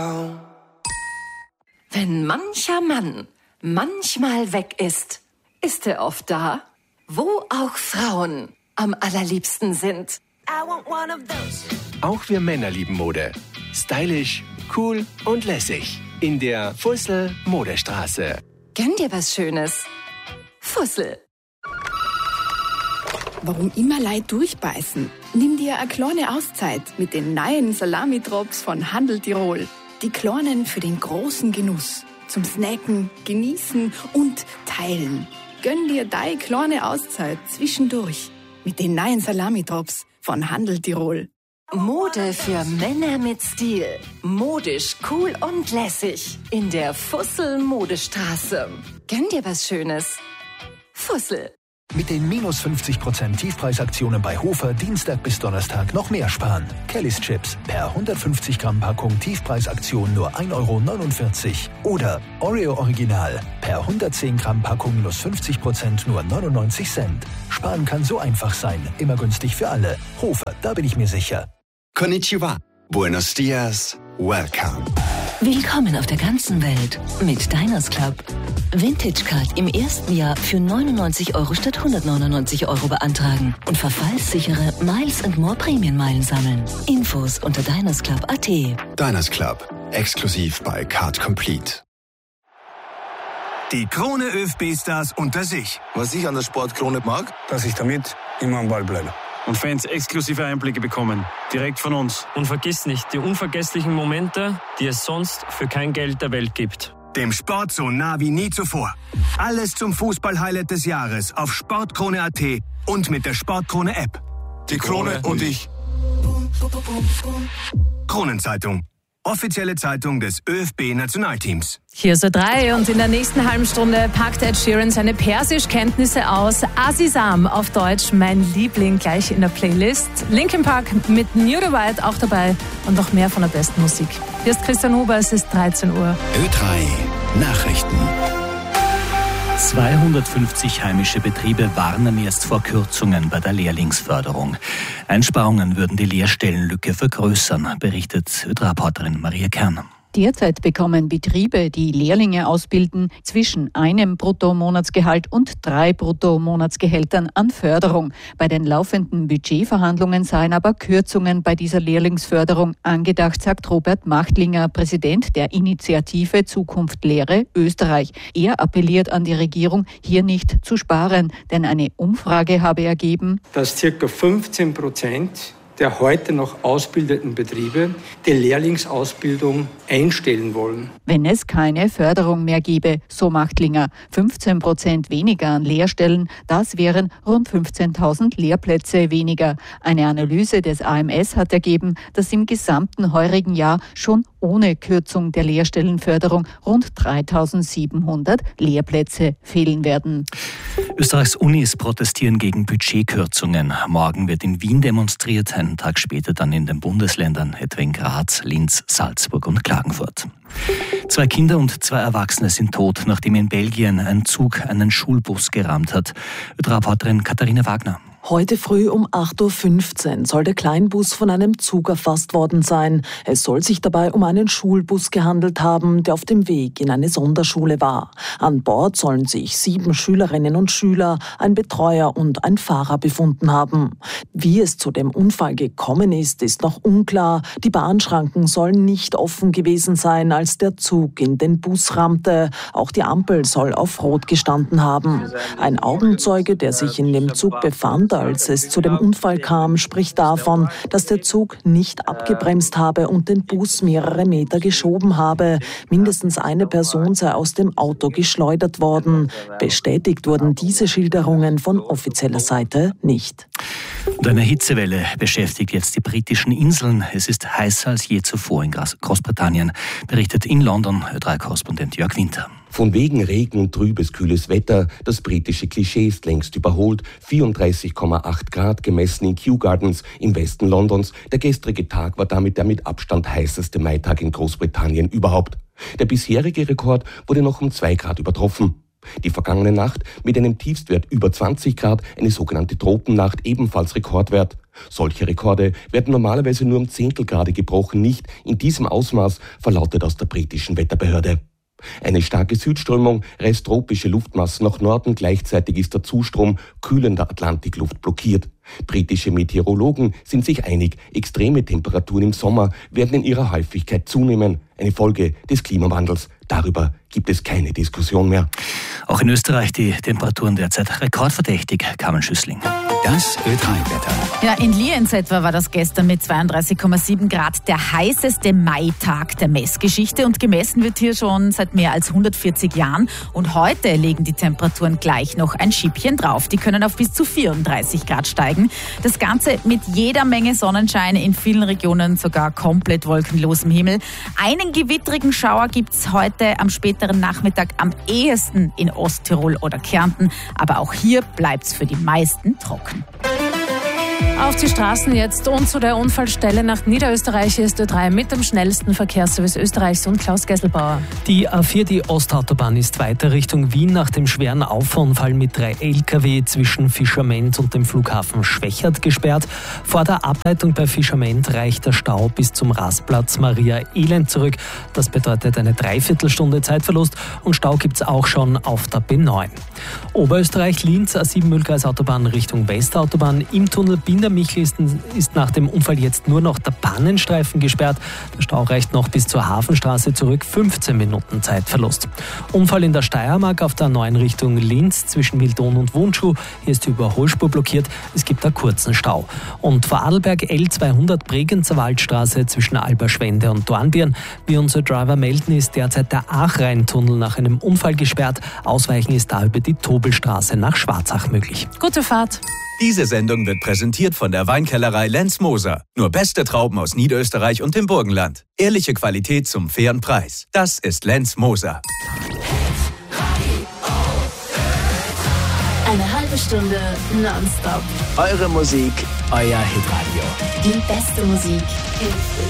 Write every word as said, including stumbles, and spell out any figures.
Wenn mancher Mann manchmal weg ist, ist er oft da, wo auch Frauen am allerliebsten sind. Auch wir Männer lieben Mode. Stylisch, cool und lässig. In der Fussel Modestraße. Gönn dir was Schönes. Fussel. Warum immer Leid durchbeißen? Nimm dir eine kleine Auszeit mit den neuen Salami-Drops von Handel Tirol. Die kleinen für den großen Genuss. Zum Snacken, Genießen und Teilen. Gönn dir deine kleine Auszeit zwischendurch mit den neuen Salami-Drops von Handel Tirol. Mode für Männer mit Stil. Modisch, cool und lässig. In der Fussel Modestraße. Gönn dir was Schönes. Fussel. Mit den minus fünfzig Prozent Tiefpreisaktionen bei Hofer Dienstag bis Donnerstag noch mehr sparen. Kellys Chips per hundertfünfzig Gramm Packung Tiefpreisaktion nur ein Euro neunundvierzig. Oder Oreo Original per hundertzehn Gramm Packung minus fünfzig Prozent nur neunundneunzig Cent. Sparen kann so einfach sein. Immer günstig für alle. Hofer, da bin ich mir sicher. Konnichiwa. Buenos dias. Welcome. Willkommen auf der ganzen Welt mit Diners Club. Vintage Card im ersten Jahr für neunundneunzig Euro statt hundertneunundneunzig Euro beantragen und verfallssichere Miles and More Prämienmeilen sammeln. Infos unter diners club punkt a t. Diners Club. Exklusiv bei Card Complete. Die Krone ÖFB-Stars unter sich. Was ich an der Sportkrone mag, dass ich damit immer am Ball bleibe. Und Fans exklusive Einblicke bekommen, direkt von uns. Und vergiss nicht, die unvergesslichen Momente, die es sonst für kein Geld der Welt gibt. Dem Sport so nah wie nie zuvor. Alles zum Fußball-Highlight des Jahres auf sportkrone punkt a t und mit der Sportkrone-App. Die Krone und ich. Kronenzeitung. Offizielle Zeitung des ÖFB-Nationalteams. Hier ist der drei und in der nächsten halben Stunde packt Ed Sheeran seine Persischkenntnisse aus. Azizam auf Deutsch, mein Liebling, gleich in der Playlist. Linkin Park mit New to White auch dabei und noch mehr von der besten Musik. Hier ist Christian Huber, es ist dreizehn Uhr. Ö drei Nachrichten. zweihundertfünfzig heimische Betriebe warnen jetzt vor Kürzungen bei der Lehrlingsförderung. Einsparungen würden die Lehrstellenlücke vergrößern, berichtet Ö drei-Reporterin Maria Kern. Derzeit bekommen Betriebe, die Lehrlinge ausbilden, zwischen einem Bruttomonatsgehalt und drei Bruttomonatsgehältern an Förderung. Bei den laufenden Budgetverhandlungen seien aber Kürzungen bei dieser Lehrlingsförderung angedacht, sagt Robert Machtlinger, Präsident der Initiative Zukunft Lehre Österreich. Er appelliert an die Regierung, hier nicht zu sparen, denn eine Umfrage habe ergeben, dass ca. fünfzehn Prozent der heute noch ausbildeten Betriebe die Lehrlingsausbildung einstellen wollen. Wenn es keine Förderung mehr gäbe, so Machtlinger, fünfzehn Prozent weniger an Lehrstellen, das wären rund fünfzehntausend Lehrplätze weniger. Eine Analyse des A M S hat ergeben, dass im gesamten heurigen Jahr schon ohne Kürzung der Lehrstellenförderung rund dreitausendsiebenhundert Lehrplätze fehlen werden. Österreichs Unis protestieren gegen Budgetkürzungen. Morgen wird in Wien demonstriert, einen Tag später dann in den Bundesländern, etwa in Graz, Linz, Salzburg und Klagenfurt. Zwei Kinder und zwei Erwachsene sind tot, nachdem in Belgien ein Zug einen Schulbus gerammt hat. Ö drei-Reporterin Katharina Wagner. Heute früh um acht Uhr fünfzehn soll der Kleinbus von einem Zug erfasst worden sein. Es soll sich dabei um einen Schulbus gehandelt haben, der auf dem Weg in eine Sonderschule war. An Bord sollen sich sieben Schülerinnen und Schüler, ein Betreuer und ein Fahrer befunden haben. Wie es zu dem Unfall gekommen ist, ist noch unklar. Die Bahnschranken sollen nicht offen gewesen sein, als der Zug in den Bus rammte. Auch die Ampel soll auf Rot gestanden haben. Ein Augenzeuge, der sich in dem Zug befand, als es zu dem Unfall kam, spricht davon, dass der Zug nicht abgebremst habe und den Bus mehrere Meter geschoben habe. Mindestens eine Person sei aus dem Auto geschleudert worden. Bestätigt wurden diese Schilderungen von offizieller Seite nicht. Und eine Hitzewelle beschäftigt jetzt die britischen Inseln. Es ist heißer als je zuvor in Großbritannien, berichtet in London Ö drei-Korrespondent Jörg Winter. Von wegen Regen und trübes, kühles Wetter, das britische Klischee ist längst überholt. vierunddreißig Komma acht Grad gemessen in Kew Gardens im Westen Londons. Der gestrige Tag war damit der mit Abstand heißeste Maitag in Großbritannien überhaupt. Der bisherige Rekord wurde noch um zwei Grad übertroffen. Die vergangene Nacht mit einem Tiefstwert über zwanzig Grad, eine sogenannte Tropennacht, ebenfalls Rekordwert. Solche Rekorde werden normalerweise nur um Zehntelgrade gebrochen, nicht in diesem Ausmaß, verlautet aus der britischen Wetterbehörde. Eine starke Südströmung reißt tropische Luftmassen nach Norden, gleichzeitig ist der Zustrom kühlender Atlantikluft blockiert. Britische Meteorologen sind sich einig, extreme Temperaturen im Sommer werden in ihrer Häufigkeit zunehmen, eine Folge des Klimawandels. Darüber gibt es keine Diskussion mehr. Auch in Österreich die Temperaturen derzeit rekordverdächtig, Carmen Schüssling. Das Ö drei Wetter. Ja, in Lienz etwa war das gestern mit zweiunddreißig Komma sieben Grad der heißeste Maitag der Messgeschichte und gemessen wird hier schon seit mehr als hundertvierzig Jahren. Und heute legen die Temperaturen gleich noch ein Schippchen drauf. Die können auf bis zu vierunddreißig Grad steigen. Das Ganze mit jeder Menge Sonnenschein, in vielen Regionen sogar komplett wolkenlosem Himmel. Einen gewittrigen Schauer gibt's heute am späteren Nachmittag am ehesten in Osttirol oder Kärnten. Aber auch hier bleibt's für die meisten trocken. Auf die Straßen jetzt und zu der Unfallstelle nach Niederösterreich ist Ö drei mit dem schnellsten Verkehrsservice Österreichs und Klaus Gesselbauer. Die A vier, die Ostautobahn, ist weiter Richtung Wien nach dem schweren Auffahrunfall mit drei L K W zwischen Fischament und dem Flughafen Schwächert gesperrt. Vor der Ableitung bei Fischament reicht der Stau bis zum Rastplatz Maria Elend zurück. Das bedeutet eine Dreiviertelstunde Zeitverlust und Stau gibt's auch schon auf der B neun. Oberösterreich-Linz, A sieben Mühlkreisautobahn Richtung Westautobahn. Im Tunnel Binder-Michel ist, ist nach dem Unfall jetzt nur noch der Pannenstreifen gesperrt. Der Stau reicht noch bis zur Hafenstraße zurück, fünfzehn Minuten Zeitverlust. Unfall in der Steiermark auf der neuen Richtung Linz zwischen Wildon und Wundschuh. Hier ist die Überholspur blockiert. Es gibt einen kurzen Stau. Und vor Adelberg L zweihundert Bregenzer Waldstraße zwischen Alberschwende und Dornbirn. Wie unsere Driver melden, ist derzeit der Achrhein-Tunnel nach einem Unfall gesperrt. Ausweichen ist da über die Tobelstraße nach Schwarzach möglich. Gute Fahrt. Diese Sendung wird präsentiert von der Weinkellerei Lenz Moser. Nur beste Trauben aus Niederösterreich und dem Burgenland. Ehrliche Qualität zum fairen Preis. Das ist Lenz Moser. Eine halbe Stunde nonstop. Eure Musik, euer Hitradio. Die beste Musik.